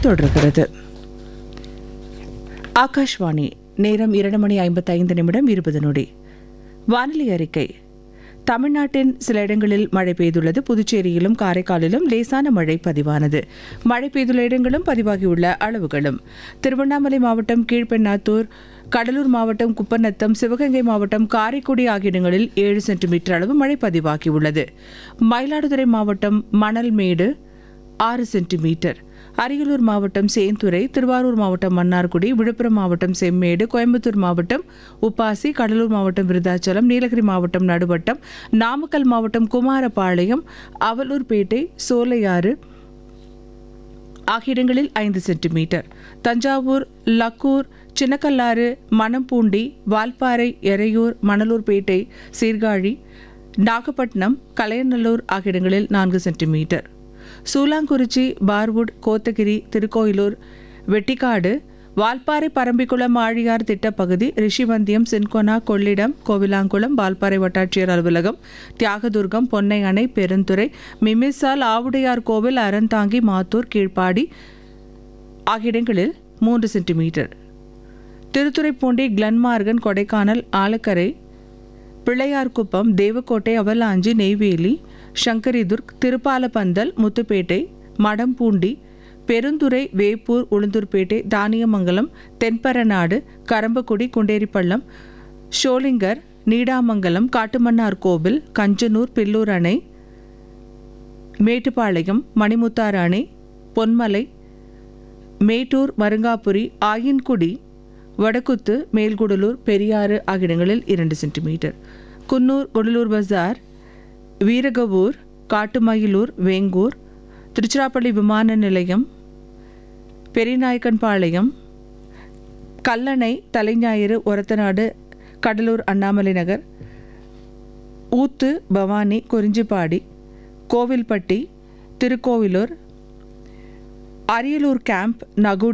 தொடர்கிறது. ஆகாஷ்வாணி. நேரம் 2:55 வானிலை அறிக்கை. தமிழ்நாட்டின் சில இடங்களில் மழை பெய்துள்ளது. புதுச்சேரியிலும் காரைக்காலிலும் லேசான மழை பதிவானது. மழை பெய்துள்ள இடங்களும் பதிவாகியுள்ள அளவுகளும்: திருவண்ணாமலை மாவட்டம் கீழ்பெண்ணாத்தூர், கடலூர் மாவட்டம் குப்பநத்தம், சிவகங்கை மாவட்டம் காரைக்குடி ஆகிய இடங்களில் 7 சென்டிமீட்டர் அளவு மழை பதிவாகியுள்ளது. மயிலாடுதுறை மாவட்டம் மணல்மேடு 6 சென்டிமீட்டர், அரியலூர் மாவட்டம் சேந்துரை, திருவாரூர் மாவட்டம் மன்னார்குடி, விழுப்புரம் மாவட்டம் செம்மேடு, கோயம்புத்தூர் மாவட்டம் உப்பாசி, கடலூர் மாவட்டம் விருதாச்சலம், நீலகிரி மாவட்டம் நடுவட்டம், நாமக்கல் மாவட்டம் குமாரபாளையம், அவலூர்பேட்டை, சோலையாறு ஆகிய இடங்களில் 5 சென்டிமீட்டர், தஞ்சாவூர், லக்கூர், சின்னக்கல்லாறு, மணம்பூண்டி, வால்பாறை, எறையூர், மணலூர்பேட்டை, சீர்காழி, நாகப்பட்டினம், கலையநல்லூர் ஆகிய இடங்களில் 4 சென்டிமீட்டர், சூலாங்குறிச்சி, பார்வுட், கோத்தகிரி, திருக்கோயிலூர், வெட்டிக்காடு, வால்பாறை, பரம்பிக்குளம், ஆழியார் திட்டப்பகுதி, ரிஷிவந்தியம், சின்கொனா, கொள்ளிடம், கோவிலாங்குளம், வால்பாறை வட்டாட்சியர் அலுவலகம், தியாகதுர்கம், பொன்னை அணை, பெருந்துறை, மிமிசால், ஆவுடையார் கோவில், அறந்தாங்கி, மாத்தூர், கீழ்ப்பாடி ஆகிய இடங்களில் 3 சென்டிமீட்டர், திருத்துறைப்பூண்டி, கிளன்மார்கன், கொடைக்கானல், ஆலக்கரை, பிள்ளையார்குப்பம், தேவக்கோட்டை, அவலாஞ்சி, நெய்வேலி, சங்கரிதுர்க், திருப்பாலப்பந்தல், முத்துப்பேட்டை, மடம்பூண்டி, பெருந்துறை, வேப்பூர், உளுந்தூர்பேட்டை, தானியமங்கலம், தென்பரநாடு, கரம்பக்குடி, குண்டேரிப்பள்ளம், ஷோலிங்கர், நீடாமங்கலம், காட்டுமன்னார் கோவில், கஞ்சனூர், பில்லூர் அணை, மேட்டுப்பாளையம், மணிமுத்தாறு அணை, பொன்மலை, மேட்டூர், மருங்காபுரி, ஆயின்குடி, வடக்குத்து, மேல்குடலூர், பெரியாறு ஆகிய இடங்களில் 2 சென்டிமீட்டர், குன்னூர், குடலூர் பஜார், வீரகவூர், காட்டுமயிலூர், வேங்கூர், திருச்சிராப்பள்ளி விமான நிலையம், பெரியநாயக்கன்பாளையம், கல்லணை, தலைஞாயிறு, ஒரத்தநாடு, கடலூர் அண்ணாமலை நகர், ஊத்து, பவானி, குறிஞ்சிப்பாடி, கோவில்பட்டி, திருக்கோவிலூர், அரியலூர் கேம்ப், நகுடி,